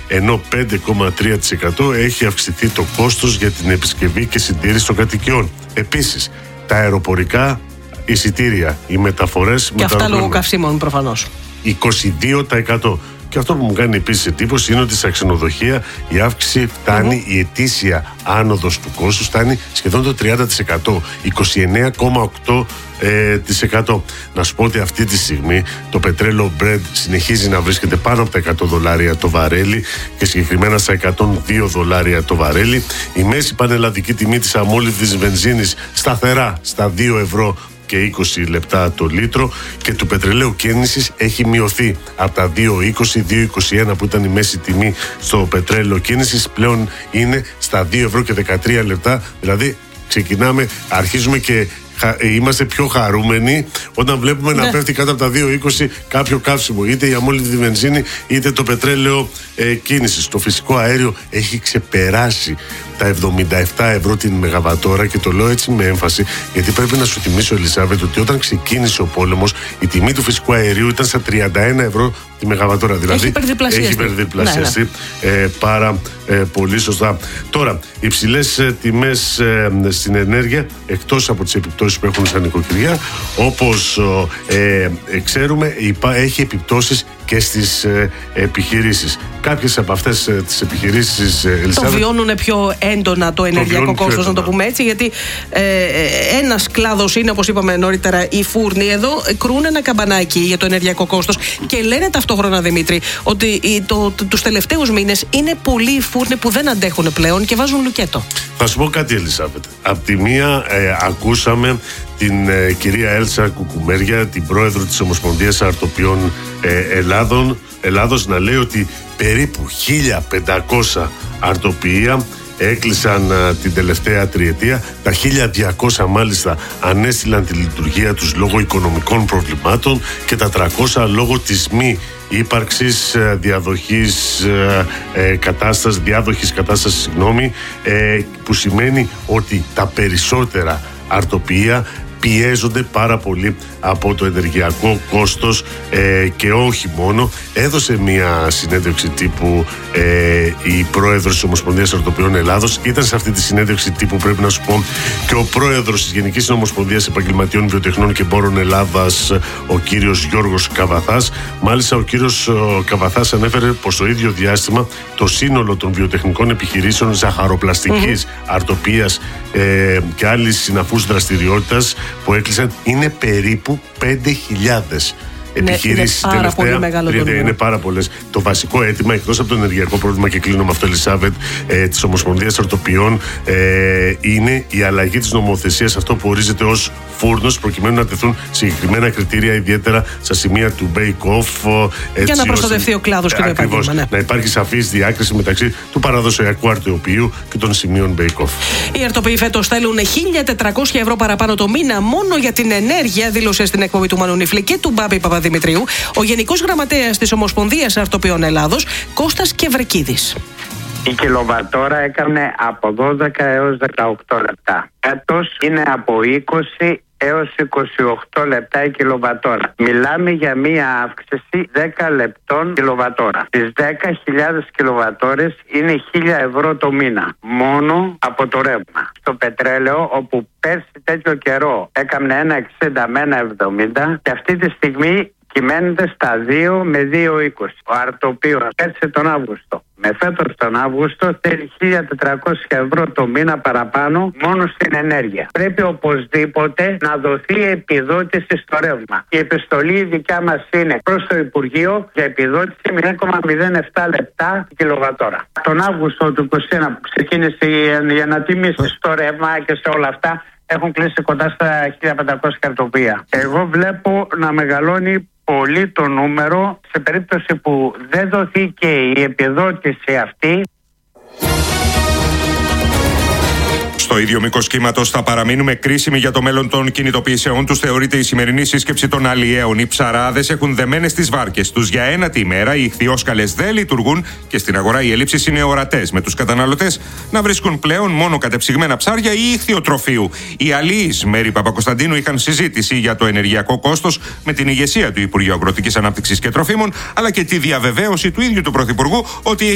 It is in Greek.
ενώ 5,3% έχει αυξηθεί το κόστος για την επισκευή και συντήρηση των κατοικιών. Επίσης, τα αεροπορικά εισιτήρια, οι μεταφορές... Και αυτά λόγω καυσίμων προφανώς. 22%. Και αυτό που μου κάνει επίσης εντύπωση είναι ότι στα ξενοδοχεία η αύξηση φτάνει, η ετήσια άνοδος του κόστους φτάνει σχεδόν το 30%, 29,8%. Να σου πω ότι αυτή τη στιγμή το πετρέλαιο Brent συνεχίζει να βρίσκεται πάνω από τα $100 το βαρέλι και συγκεκριμένα στα $102 το βαρέλι. Η μέση πανελλαδική τιμή της αμόλυβδης βενζίνης σταθερά στα 2 ευρώ και 20 λεπτά το λίτρο, και του πετρελαίου κίνησης έχει μειωθεί από τα 2,20-2,21 που ήταν η μέση τιμή στο πετρέλαιο κίνησης, πλέον είναι στα 2 ευρώ και 13 λεπτά. Δηλαδή αρχίζουμε και είμαστε πιο χαρούμενοι όταν βλέπουμε να πέφτει κάτω από τα 2,20 κάποιο καύσιμο, είτε η αμόλυβδη βενζίνη είτε το πετρέλαιο κίνησης. Το φυσικό αέριο έχει ξεπεράσει τα 77 ευρώ την μεγαβατόρα, και το λέω έτσι με έμφαση γιατί πρέπει να σου θυμίσω, Ελισάβετ, ότι όταν ξεκίνησε ο πόλεμος η τιμή του φυσικού αερίου ήταν στα 31 ευρώ τη μεγαβατόρα. Δηλαδή έχει υπερδιπλασιαστεί πάρα πολύ σωστά. Τώρα, υψηλές τιμές στην ενέργεια, εκτός από τις επιπτώσεις που έχουν στα νοικοκυριά, όπως ξέρουμε, έχει επιπτώσεις και στις επιχειρήσεις. Κάποιες από αυτές τις επιχειρήσεις, Ελισάβετ, το βιώνουν πιο έντονα το ενεργειακό κόστος, να το πούμε έτσι, γιατί ένας κλάδος είναι, όπως είπαμε νωρίτερα, οι φούρνοι. Εδώ κρούν ένα καμπανάκι για το ενεργειακό κόστος και λένε ταυτόχρονα, Δημήτρη, ότι τους τελευταίους μήνες είναι πολλοί οι φούρνοι που δεν αντέχουν πλέον και βάζουν λουκέτο. Θα σου πω κάτι, Ελισάβετ. Απ' τη μία ακούσαμε την κυρία Έλσα Κουκουμέρια, την πρόεδρο της Ομοσπονδίας Αρτοπιών Ελλάδος, να λέει ότι περίπου 1.500 αρτοποιεία έκλεισαν την τελευταία τριετία. Τα 1.200 μάλιστα ανέστηλαν τη λειτουργία τους λόγω οικονομικών προβλημάτων και τα 300 λόγω της μη ύπαρξης διάδοχης κατάστασης, που σημαίνει ότι τα περισσότερα αρτοποιεία πιέζονται πάρα πολύ από το ενεργειακό κόστος, και όχι μόνο. Έδωσε μια συνέντευξη τύπου η πρόεδρος της Ομοσπονδίας Αρτοπιών Ελλάδος. Ήταν σε αυτή τη συνέντευξη τύπου, πρέπει να σου πω, και ο πρόεδρος της Γενικής Ομοσπονδίας Επαγγελματιών Βιοτεχνών και Εμπόρων Ελλάδας, ο κύριος Γιώργος Καβαθάς. Μάλιστα, ο κύριος Καβαθάς ανέφερε πως στο ίδιο διάστημα το σύνολο των βιοτεχνικών επιχειρήσεων ζαχαροπλαστικής, αρτοπίας και άλλης συναφούς δραστηριότητας που έκλεισαν είναι περίπου 5.000 επιχειρήσεις. Είναι πάρα πολύ μεγάλο το νούμερο. Είναι πάρα πολλές. Το βασικό αίτημα, εκτός από το ενεργειακό πρόβλημα, και κλείνω με αυτό, Ελισάβετ, της Ομοσπονδίας Αρτοπιών, είναι η αλλαγή της νομοθεσίας, αυτό που ορίζεται ως φούρνος, προκειμένου να τεθούν συγκεκριμένα κριτήρια, ιδιαίτερα στα σημεία του bake-off. Για να προστατευτεί ο κλάδος και το επάγγελμα. Ναι. Να υπάρχει σαφής διάκριση μεταξύ του παραδοσιακού αρτοποιείου και των σημείων bake-off. Οι αρτοποιοί φέτος θέλουν 1.400 ευρώ παραπάνω το μήνα μόνο για την ενέργεια, δήλωσε στην εκπομπή του Μανονίφλη και του Μπάμπη Παπαδημητρίου ο Γενικός Γραμματέας της Ομοσπονδίας Αρτοπιών Ελλάδος, Κώστας Κεβρικίδης. Η κιλοβατόρα έκανε από 12 έως 18 λεπτά. Φέτος είναι από 20 έως 28 λεπτά η κιλοβατόρα. Μιλάμε για μία αύξηση 10 λεπτών κιλοβατόρα. Στις 10.000 κιλοβατόρες είναι 1.000 ευρώ το μήνα. Μόνο από το ρεύμα. Στο πετρέλαιο, όπου πέρσι τέτοιο καιρό έκανε 1,60 με 1,70, και αυτή τη στιγμή κυμαίνεται στα 2 με 2,20. Ο αρτοπίος πέρσι τον Αύγουστο με φέτος τον Αύγουστο θέλει 1.400 ευρώ το μήνα παραπάνω μόνο στην ενέργεια. Πρέπει οπωσδήποτε να δοθεί επιδότηση στο ρεύμα. Η επιστολή δικιά μας είναι προς το Υπουργείο για επιδότηση 0,07 λεπτά κιλοβατόρα. Τον Αύγουστο του 2021 που ξεκίνησε η ανατίμηση στο ρεύμα και σε όλα αυτά, έχουν κλείσει κοντά στα 1.500 αρτοπία. Εγώ βλέπω να μεγαλώνει πολύ το νούμερο σε περίπτωση που δεν δοθήκε η επιδότηση αυτή. Στο ίδιο μήκος κύματος θα παραμείνουμε κρίσιμοι για το μέλλον των κινητοποιήσεων τους. Θεωρείται η σημερινή σύσκεψη των αλλιέων. Οι ψαράδες έχουν δεμένες τις βάρκες τους για ένατη ημέρα. Οι ιχθυόσκαλες δεν λειτουργούν και στην αγορά οι ελλείψεις είναι ορατές, με τους καταναλωτές να βρίσκουν πλέον μόνο κατεψυγμένα ψάρια ή ιχθυοτροφείου. Οι αλλοίς Μέρη Παπακοσταντίνου είχαν συζήτηση για το ενεργειακό κόστος με την ηγεσία του Υπουργείου Αγροτικής Ανάπτυξης και Τροφίμων, αλλά και τη διαβεβαίωση του ίδιου του Πρωθυπουργού ότι